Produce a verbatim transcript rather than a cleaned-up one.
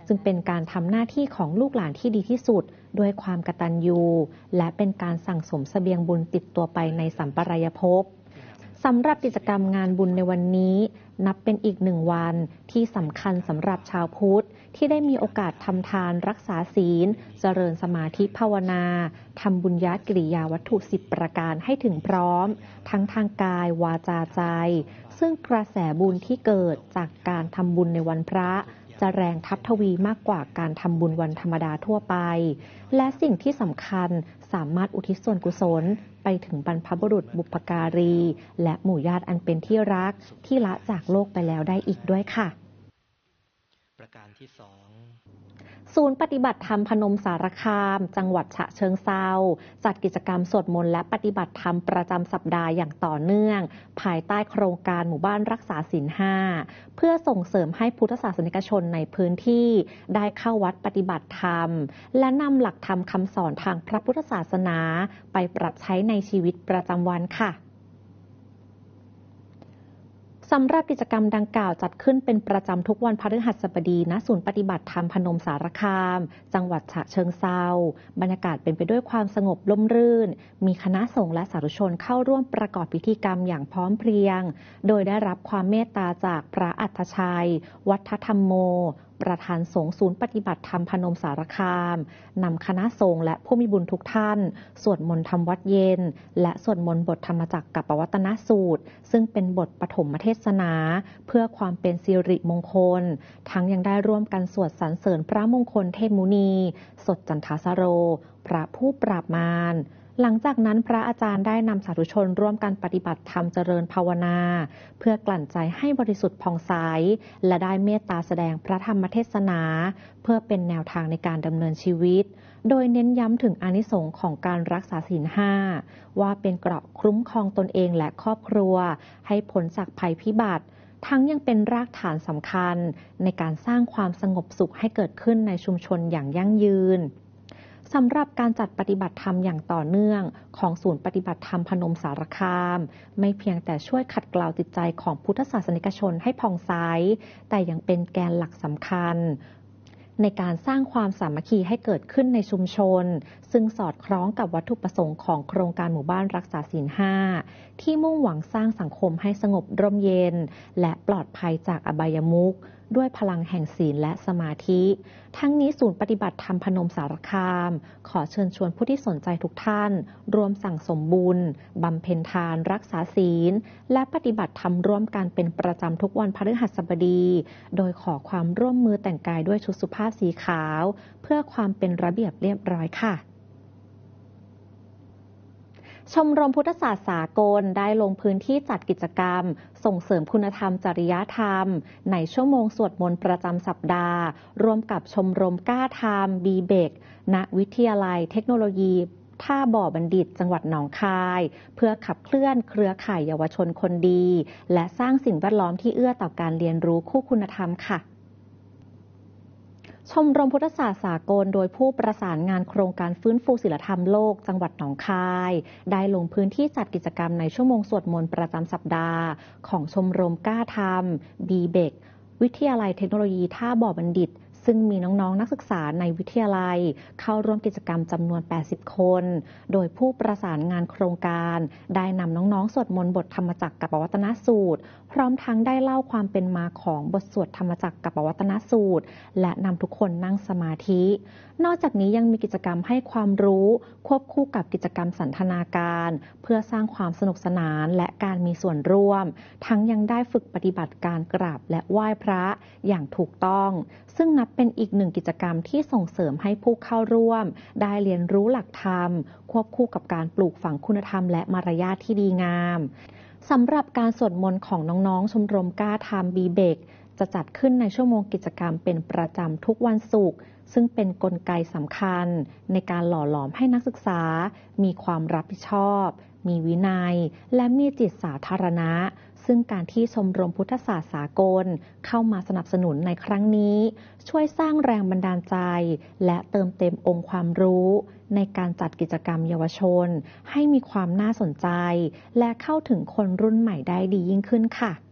จึงเป็นการทำหน้าที่ของลูกหลานที่ดีที่สุดด้วยความกตัญญูและเป็นการสั่งสมเสบียงบุญติดตัวไปในสัมปรายภพสำหรับกิจกรรมงานบุญในวันนี้นับเป็นอีกหนึ่งวันที่สำคัญสำหรับชาวพุทธที่ได้มีโอกาสทำทานรักษาศีลเจริญสมาธิภาวนาทำบุญญากิริยาวัตถุสิบประการให้ถึงพร้อมทั้งทางกายวาจาใจซึ่งกระแสบุญที่เกิดจากการทำบุญในวันพระจะแรงทับทวีมากกว่าการทำบุญวันธรรมดาทั่วไปและสิ่งที่สำคัญสามารถอุทิศส่วนกุศลไปถึงบรรพบุรุษบุพการีและหมู่ญาติอันเป็นที่รักที่ละจากโลกไปแล้วได้อีกด้วยค่ะประการที่สองศูนย์ปฏิบัติธรรมพนมสารคามจังหวัดฉะเชิงเทราจัดกิจกรรมสวดมนต์และปฏิบัติธรรมประจำสัปดาห์อย่างต่อเนื่องภายใต้โครงการหมู่บ้านรักษาศีลห้าเพื่อส่งเสริมให้พุทธศาสนิกชนในพื้นที่ได้เข้าวัดปฏิบัติธรรมและนำหลักธรรมคำสอนทางพระพุทธศาสนาไปปรับใช้ในชีวิตประจำวันค่ะสำหรับกิจกรรมดังกล่าวจัดขึ้นเป็นประจำทุกวันพฤหัสบดีณศูนย์ปฏิบัติธรรมพนมสารคามจังหวัดฉะเชิงเทราบรรยากาศเป็นไปด้วยความสงบร่มรื่นมีคณะสงฆ์และสาธุชนเข้าร่วมประกอบพิธีกรรมอย่างพร้อมเพรียงโดยได้รับความเมตตาจากพระอัฏฐชัยวัฒธรรมโมประธานสงฆ์ศูนย์ปฏิบัติธรรมพนมสารคามนำคณะสงฆ์และผู้มีบุญทุกท่านสวดมนต์ทำวัดเย็นและสวดมนต์บทธรรมจักรกับปวัตนสูตรซึ่งเป็นบทปฐมเทศนาเพื่อความเป็นสิริมงคลทั้งยังได้ร่วมกันสวดสรรเสริญพระมงคลเทพมุนีสดจันทสโรพระผู้ปราบมารหลังจากนั้นพระอาจารย์ได้นำสาธุชนร่วมกันปฏิบัติธรรมเจริญภาวนาเพื่อกลั่นใจให้บริสุทธิ์ผ่องใสและได้เมตตาแสดงพระธรรมเทศนาเพื่อเป็นแนวทางในการดำเนินชีวิตโดยเน้นย้ำถึงอานิสงส์ของการรักษาศีลห้าว่าเป็นเกราะคุ้มครองตนเองและครอบครัวให้พ้นจากภัยพิบัติทั้งยังเป็นรากฐานสำคัญในการสร้างความสงบสุขให้เกิดขึ้นในชุมชนอย่างยั่งยืนสำหรับการจัดปฏิบัติธรรมอย่างต่อเนื่องของศูนย์ปฏิบัติธรรมพนมสารคามไม่เพียงแต่ช่วยขัดเกลาจิตใจของพุทธศาสนิกชนให้ผ่องใสแต่ยังเป็นแกนหลักสำคัญในการสร้างความสามัคคีให้เกิดขึ้นในชุมชนซึ่งสอดคล้องกับวัตถุประสงค์ของโครงการหมู่บ้านรักษาศีลห้าที่มุ่งหวังสร้างสังคมให้สงบร่มเย็นและปลอดภัยจากอบายมุขด้วยพลังแห่งศีลและสมาธิทั้งนี้ศูนย์ปฏิบัติธรรมพนมสารคามขอเชิญชวนผู้ที่สนใจทุกท่านรวมสั่งสมบุญบำเพ็ญทานรักษาศีลและปฏิบัติธรรมร่วมกันเป็นประจำทุกวันพฤหัสบดีโดยขอความร่วมมือแต่งกายด้วยชุดสุภาพสีขาวเพื่อความเป็นระเบียบเรียบร้อยค่ะชมรมพุทธศาสตร์สากลได้ลงพื้นที่จัดกิจกรรมส่งเสริมคุณธรรมจริยธรรมในชั่วโมงสวดมนต์ประจำสัปดาห์ร่วมกับชมรมกล้าธรรมบีเบกณวิทยาลัยเทคโนโลยีท่าบ่อบัณฑิตจังหวัดหนองคายเพื่อขับเคลื่อนเครือข่ายเยาวชนคนดีและสร้างสิ่งแวดล้อมที่เอื้อต่อการเรียนรู้คู่คุณธรรมค่ะชมรมพุทธศาสตร์สากลโดยผู้ประสานงานโครงการฟื้นฟูศีลธรรมโลกจังหวัดหนองคายได้ลงพื้นที่จัดกิจกรรมในชั่วโมงสวดมนต์ประจำสัปดาห์ของชมรมกล้าธรรมบีเบกวิทยาลัยเทคโนโลยีท่าบ่อบัณฑิตซึ่งมีน้องๆ น, นักศึกษาในวิทยาลัยเข้าร่วมกิจกรรมจำนวนแปดสิบคนโดยผู้ประสานงานโครงการได้นำน้องๆสวดมนต์บทธรรมจักรกับปวัตนสูตรพร้อมทั้งได้เล่าความเป็นมาของบทสวดธรรมจักรกับปวัตนสูตรและนำทุกคนนั่งสมาธินอกจากนี้ยังมีกิจกรรมให้ความรู้ควบคู่กับกิจกรรมสันทนาการเพื่อสร้างความสนุกสนานและการมีส่วนร่วมทั้งยังได้ฝึกปฏิบัติการกราบและไหว้พระอย่างถูกต้องซึ่งนับเป็นอีกหนึ่งกิจกรรมที่ส่งเสริมให้ผู้เข้าร่วมได้เรียนรู้หลักธรรมควบคู่กับการปลูกฝังคุณธรรมและมารยาทที่ดีงามสำหรับการสวดมนต์ของน้องๆชมรมกล้าธรรมบีเบกจะจัดขึ้นในชั่วโมงกิจกรรมเป็นประจำทุกวันศุกร์ซึ่งเป็นกลไกสำคัญในการหล่อหลอมให้นักศึกษามีความรับผิดชอบมีวินัยและมีจิตสาธารณะซึ่งการที่ชมรมพุทธศาสตร์สากลเข้ามาสนับสนุนในครั้งนี้ช่วยสร้างแรงบันดาลใจและเติมเต็มองค์ความรู้ในการจัดกิจกรรมเยาวชนให้มีความน่าสนใจและเข้าถึงคนรุ่นใหม่ได้ดียิ่งขึ้นค่ะ